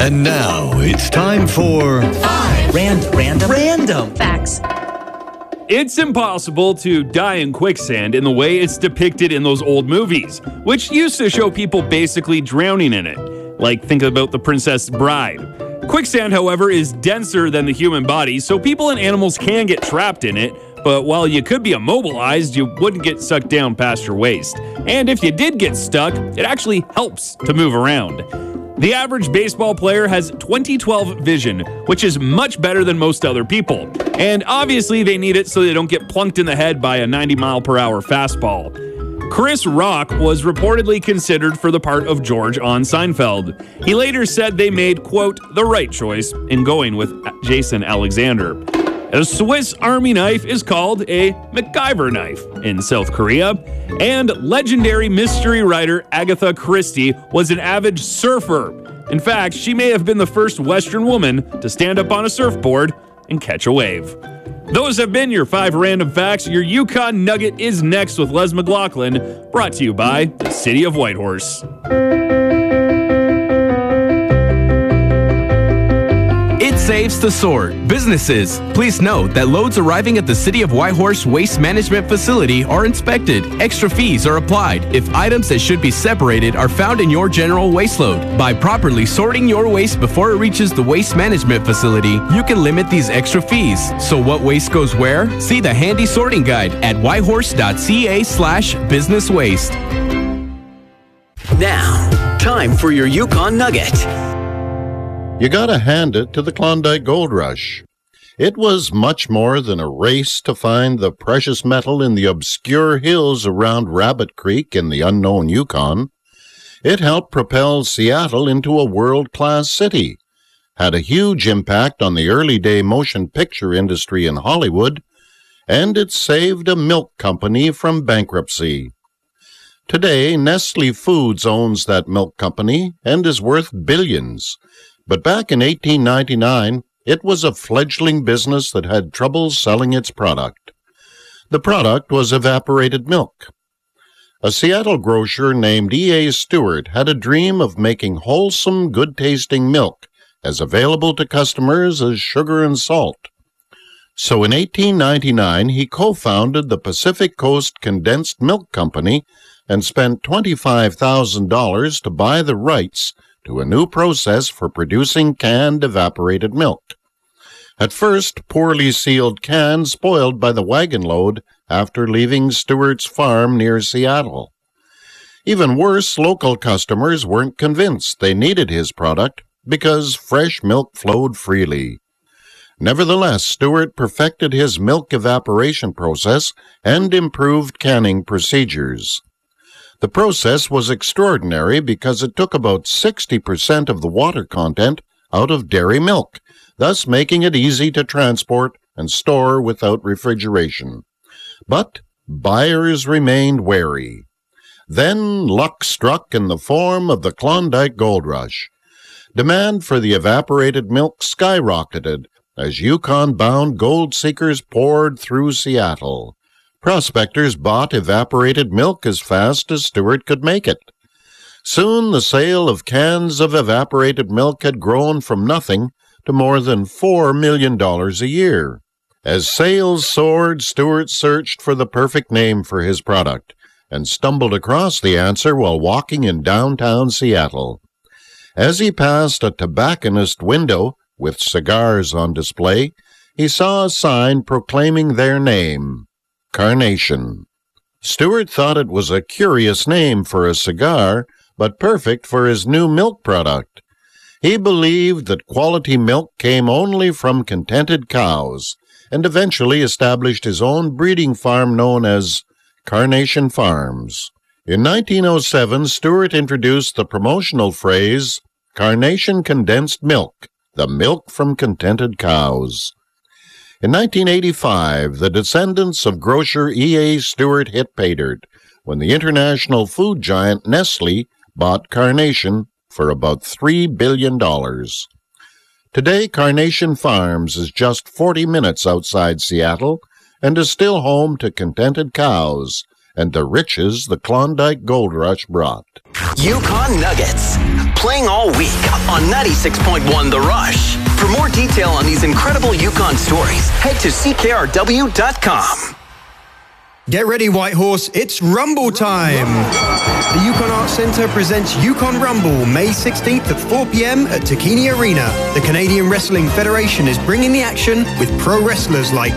And now it's time for Random Facts. It's impossible to die in quicksand in the way it's depicted in those old movies, which used to show people basically drowning in it. Like, think about The Princess Bride. Quicksand, however, is denser than the human body, so people and animals can get trapped in it, but while you could be immobilized, you wouldn't get sucked down past your waist. And if you did get stuck, it actually helps to move around. The average baseball player has 20/12 vision, which is much better than most other people. And obviously they need it so they don't get plunked in the head by a 90-mile-per-hour fastball. Chris Rock was reportedly considered for the part of George on Seinfeld. He later said they made, quote, the right choice in going with Jason Alexander. A Swiss Army knife is called a MacGyver knife in South Korea. And legendary mystery writer Agatha Christie was an avid surfer. In fact, she may have been the first Western woman to stand up on a surfboard and catch a wave. Those have been your 5 random facts. Your Yukon Nugget is next with Les McLaughlin, brought to you by the City of Whitehorse. It saves to sort. Businesses, please note that loads arriving at the City of Whitehorse Waste Management Facility are inspected. Extra fees are applied if items that should be separated are found in your general waste load. By properly sorting your waste before it reaches the Waste Management Facility, you can limit these extra fees. So what waste goes where? See the handy sorting guide at whitehorse.ca/business waste. Now, time for your Yukon Nugget. You gotta hand it to the Klondike Gold Rush. It was much more than a race to find the precious metal in the obscure hills around Rabbit Creek in the unknown Yukon. It helped propel Seattle into a world-class city, had a huge impact on the early-day motion picture industry in Hollywood, and it saved a milk company from bankruptcy. Today, Nestle Foods owns that milk company and is worth billions. But back in 1899, it was a fledgling business that had trouble selling its product. The product was evaporated milk. A Seattle grocer named E.A. Stewart had a dream of making wholesome, good-tasting milk as available to customers as sugar and salt. So in 1899, he co-founded the Pacific Coast Condensed Milk Company and spent $25,000 to buy the rights to a new process for producing canned evaporated milk. At first, poorly sealed cans spoiled by the wagon load after leaving Stewart's farm near Seattle. Even worse, local customers weren't convinced they needed his product because fresh milk flowed freely. Nevertheless, Stewart perfected his milk evaporation process and improved canning procedures. The process was extraordinary because it took about 60% of the water content out of dairy milk, thus making it easy to transport and store without refrigeration. But buyers remained wary. Then luck struck in the form of the Klondike Gold Rush. Demand for the evaporated milk skyrocketed as Yukon-bound gold seekers poured through Seattle. Prospectors bought evaporated milk as fast as Stewart could make it. Soon the sale of cans of evaporated milk had grown from nothing to more than $4 million a year. As sales soared, Stewart searched for the perfect name for his product and stumbled across the answer while walking in downtown Seattle. As he passed a tobacconist window with cigars on display, he saw a sign proclaiming their name, Carnation. Stewart thought it was a curious name for a cigar, but perfect for his new milk product. He believed that quality milk came only from contented cows, and eventually established his own breeding farm known as Carnation Farms. In 1907, Stewart introduced the promotional phrase, Carnation Condensed Milk, the milk from contented cows. In 1985, the descendants of grocer E.A. Stewart hit pay dirt when the international food giant Nestle bought Carnation for about $3 billion. Today, Carnation Farms is just 40 minutes outside Seattle and is still home to contented cows and the riches the Klondike Gold Rush brought. Yukon Nuggets. Playing all week on 96.1 The Rush. For more detail on these incredible Yukon stories, head to ckrw.com. Get ready, Whitehorse, it's Rumble time! The Yukon Arts Centre presents Yukon Rumble, May 16th at 4 p.m. at Takini Arena. The Canadian Wrestling Federation is bringing the action with pro wrestlers like